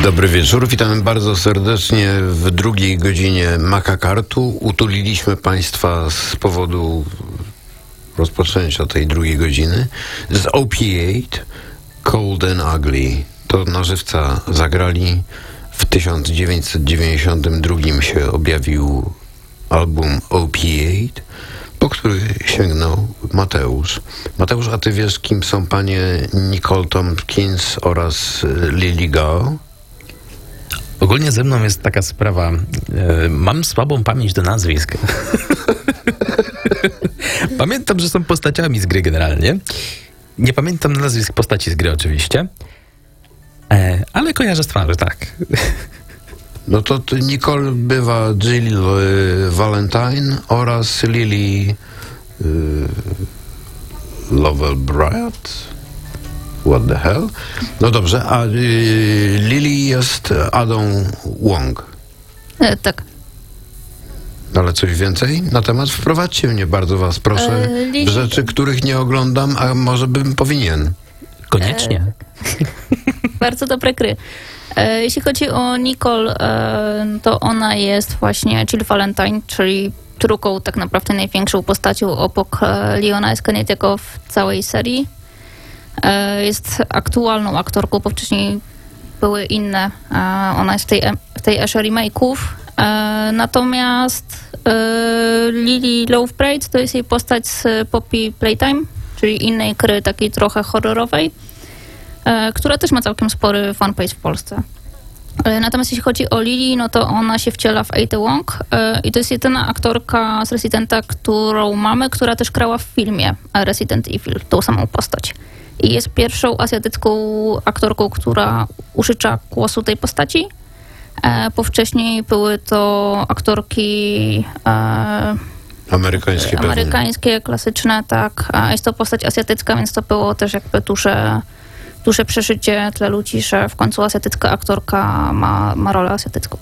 Dobry wieczór, witamy bardzo serdecznie w drugiej godzinie Makakartu. Utuliliśmy Państwa z powodu rozpoczęcia tej drugiej godziny z OP8, Cold and Ugly. To na żywca zagrali. W 1992 się objawił album OP8, po który sięgnął Mateusz. Mateusz, a ty wiesz, kim są panie Nicole Tompkins oraz Lily Gao? Ogólnie ze mną jest taka sprawa. Mam słabą pamięć do nazwisk. Pamiętam, że są postaciami z gry generalnie. Nie pamiętam nazwisk postaci z gry oczywiście. Ale kojarzę z twarzy, tak. No to Nicole bywa Jill Valentine oraz Lily Lovell-Bryant. What the hell? No dobrze, a Lily jest Adą Wong. Tak. Ale coś więcej na temat? Wprowadźcie mnie, bardzo was proszę, w rzeczy, których nie oglądam, a może bym powinien. Koniecznie. Bardzo dobre gry. Jeśli chodzi o Nicole, to ona jest właśnie Jill Valentine, czyli drugą tak naprawdę największą postacią obok Leona S. Kennedy'ego w całej serii. Jest aktualną aktorką, bo wcześniej były inne. Ona jest w tej erze remake'ów. Natomiast Lily Lovell-Bryant to jest jej postać z Poppy Playtime, czyli innej gry takiej trochę horrorowej, która też ma całkiem spory fanbase w Polsce. Natomiast jeśli chodzi o Lily, no to ona się wciela w Ada Wong i to jest jedyna aktorka z Residenta, którą mamy, która też grała w filmie Resident Evil, tą samą postać. I jest pierwszą azjatycką aktorką, która użycza głosu tej postaci, bo wcześniej były to aktorki amerykańskie, klasyczne, tak. Jest to postać azjatycka, więc to było też jakby duże przeżycie dla ludzi, że w końcu azjatycka aktorka ma rolę azjatycką.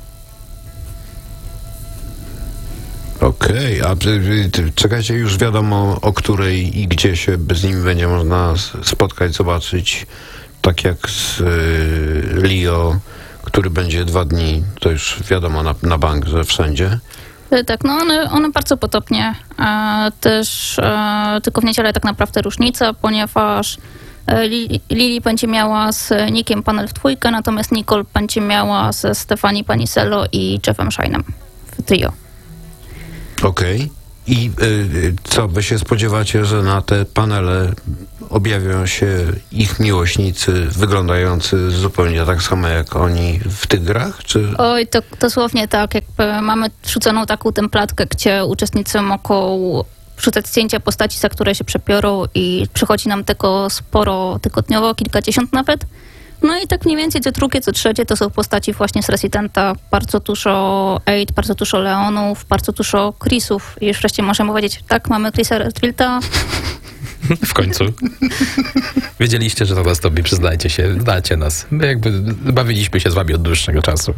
Okej, a czekajcie, już wiadomo o której i gdzie się z nimi będzie można spotkać, zobaczyć, tak jak z Leo, który będzie 2 dni, to już wiadomo na bank, że wszędzie. Tak, no one bardzo podobnie, też tylko w niedzielę tak naprawdę różnica, ponieważ Lily będzie miała z Nickiem panel w 2, natomiast Nicole będzie miała ze Stefani Panisello i Jeffem Shine'em w trio. Okej. I co, wy się spodziewacie, że na te panele objawią się ich miłośnicy wyglądający zupełnie tak samo jak oni w tych grach? Czy... Oj, to dosłownie tak. Jakby mamy wrzuconą taką templatkę, gdzie uczestnicy mogą wrzucać zdjęcia postaci, za które się przebiorą i przychodzi nam tego sporo tygodniowo, kilkadziesiąt nawet. No i tak mniej więcej co drugie, co trzecie to są postaci właśnie z Residenta. Bardzo dużo Aid, bardzo dużo Leonów, bardzo dużo Chrisów. I już wreszcie możemy powiedzieć, tak, mamy Chrisa Redfielda. W końcu. Wiedzieliście, że to nastąpi, przyznajcie się, znacie nas. My jakby bawiliśmy się z wami od dłuższego czasu.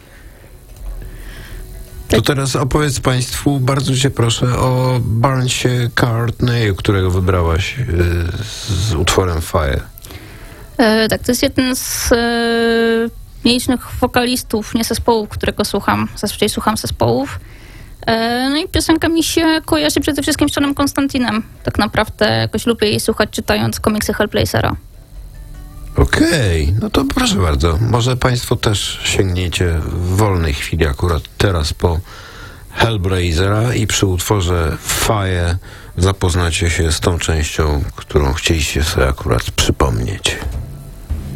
To teraz opowiedz Państwu, bardzo cię proszę, o Barnesie Courtney, którego wybrałaś z utworem Fire. Tak, to jest jeden z nielicznych wokalistów, nie zespołów, którego słucham. Zazwyczaj słucham zespołów. No i piosenka mi się kojarzy przede wszystkim z Johnem Konstantinem. Tak naprawdę jakoś lubię jej słuchać, czytając komiksy Hellblazera. Okej, no to proszę bardzo. Może Państwo też sięgniecie w wolnej chwili akurat teraz po Hellblazera i przy utworze Fire zapoznacie się z tą częścią, którą chcieliście sobie akurat przypomnieć.